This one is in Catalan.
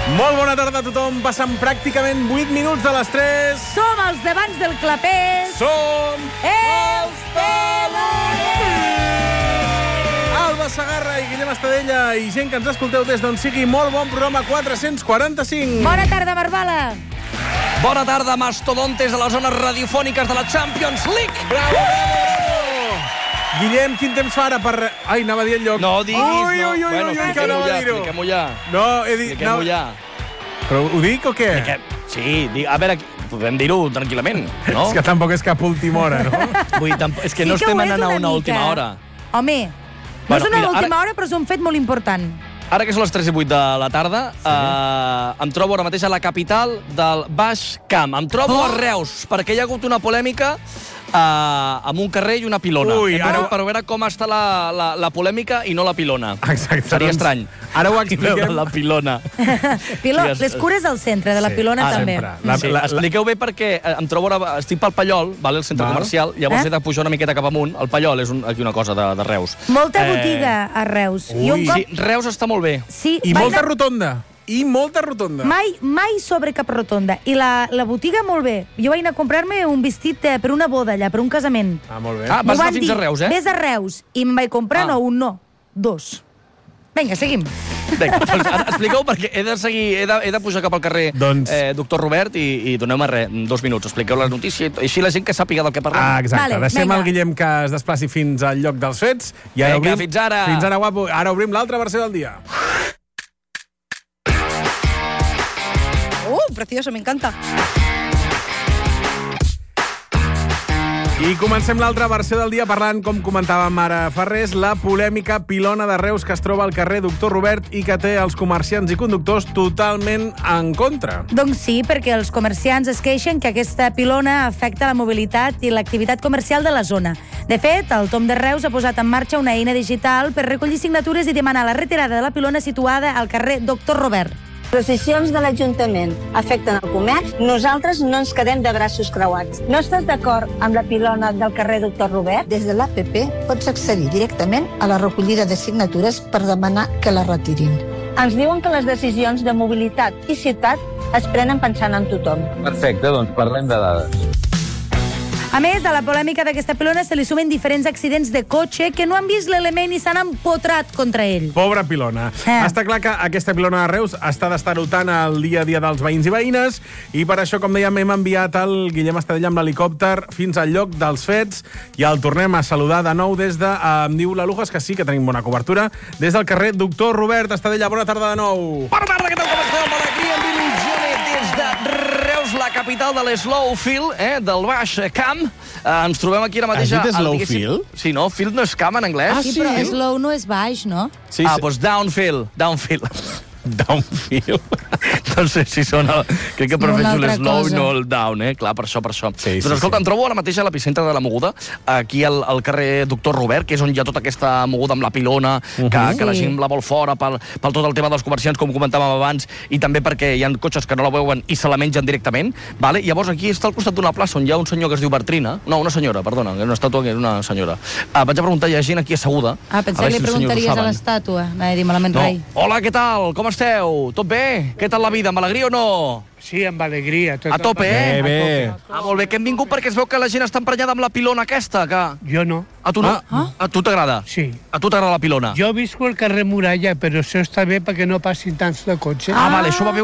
Molt bona tarda a tothom. Passen pràcticament 8 minuts de les 3. Som els d'abans del clapés. Som els Taloners! Alba Segarra i Guillem Estadella i gent que ens escolteu des d'on sigui. Molt bon programa 445. Bona tarda, Barbala. Bona tarda, mastodontes de les zones radiofòniques de la Champions League. Bravo, bravo, bravo. Guillem, quin temps fa ara per... Ai, anava a dir el lloc. No diguis, ui, no. Ui, ui, Bueno, ui, que anava a dir-ho. expliquem-ho ja. No, he dit... Expliquem-ho ja. Però ho dic o què? Sí, a veure, podem dir-ho tranquil·lament, no? És que tampoc és cap última hora, no? Vull dir, és que no Sí que estem ho és anant a una una mica. última hora. Home, no és una última hora, però és un fet molt important. Ara que són les 3:08 de la tarda, em trobo ara mateix a la capital del Baix Camp. Em trobo a Reus, perquè hi ha hagut una polèmica amb un carrer i una pilona. Ui, ara... Per veure com està la polèmica i no la pilona. Exacte. Seria estrany. Ara ho expliquem. La pilona. Les cures al centre, de la pilona també. Sí, expliqueu bé perquè em trobo ara... Estic pel Pallol, el centre comercial, llavors he de pujar una miqueta cap amunt. El Pallol és aquí una cosa de Reus. Molta botiga a Reus. Ui. Sí, Reus està molt bé. Sí, I molta rotonda. I molta rotonda. Mai sobre cap rotonda. I la botiga, molt bé. Jo vaig anar a comprar-me un vestit per una boda allà, per un casament. Ah, molt bé. Vas anar fins a Reus, eh? Ves a Reus. I em vaig comprar, dos. Vinga, seguim. Vinga, doncs expliqueu, perquè he de pujar cap al carrer Doctor Robert i doneu-me 2 minuts. Expliqueu la notícia, així la gent que sàpiga del que parlem. Ah, exacte. Vale, deixem vinga. el Guillem que es desplaci fins al lloc dels fets. I ara Vinga, fins ara. Fins ara, guapo. Ara obrim l'altra versió del dia. Precioso, me encanta. I comencem l'altra versió del dia parlant, com comentàvem ara fa res, la polèmica pilona de Reus que es troba al carrer Doctor Robert i que té els comerciants i conductors totalment en contra. Doncs sí, perquè els comerciants es queixen que aquesta pilona afecta la mobilitat i l'activitat comercial de la zona. De fet, el Tom de Reus ha posat en marxa una eina digital per recollir signatures i demanar la retirada de la pilona situada al carrer Doctor Robert. Les decisions de l'Ajuntament afecten el comerç, nosaltres no ens quedem de braços creuats. No estàs d'acord amb la pilona del carrer Doctor Robert? Des de l'APP pots accedir directament a la recollida de signatures per demanar que la retirin. Ens diuen que les decisions de mobilitat i ciutat es prenen pensant en tothom. Perfecte, doncs parlem de dades. A més, a la polèmica d'aquesta pilona se li sumen diferents accidents de cotxe que no han vist l'element i s'han empotrat contra ell. Pobra pilona. Està clar que aquesta pilona de Reus està d'estarotant el dia a dia dels veïns i veïnes i per això, com dèiem, hem enviat el Guillem Estadella amb l'helicòpter fins al lloc dels fets i el tornem a saludar de nou des de, em diu la Lujas, que sí, que tenim bona cobertura, des del carrer Doctor Robert. Estadella, bona tarda de nou. Bona tarda, què tal, com esteu? Per aquí, en Vilujone, des de Reus, la capital de l'Slowfield, del Baix Camp. Ens trobem aquí ara mateix... Has dit Slowfield? Sí, no? Field no és camp en anglès? Sí, però slow no és baix, no? Sí, Doncs Downfield. Downfield. No sé si sona... Crec que prefereixo l'eslow i cosa. no el down, Clar, per això. Sí, doncs escolta, em trobo ara mateix a l'epicentre de la moguda, aquí al carrer Doctor Robert, que és on hi ha tota aquesta moguda amb la pilona, que la gent la vol fora, pel tot el tema dels comerciants, com comentàvem abans, i també perquè hi ha cotxes que no la veuen i se la mengen directament. Vale? Llavors aquí està al costat d'una plaça on hi ha un senyor que es diu Bertrina. No, una senyora, perdona, que no estàtua, que és una senyora. Vaig a preguntar, hi ha gent aquí asseguda. Pensava que li preguntaries a l'estàtua. Anava a dir malament rei. Hola, què tal? Com esteu? Tot bé? Què tal la vida? Amb alegria o no? Sí, amb alegria. A tope, Bé. Molt bé, que hem vingut perquè es veu que la gent està emprenyada amb la pilona aquesta, que... Jo no. A tu no? A tu t'agrada? Sí. A tu t'agrada la pilona? Jo visco al carrer Muralla, però això està bé perquè no passin tants de cotxe. Vale, això va bé